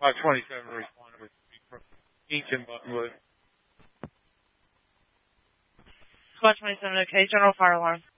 527 responded with Eaton Buttonwood. Squad 27, okay, general fire alarm.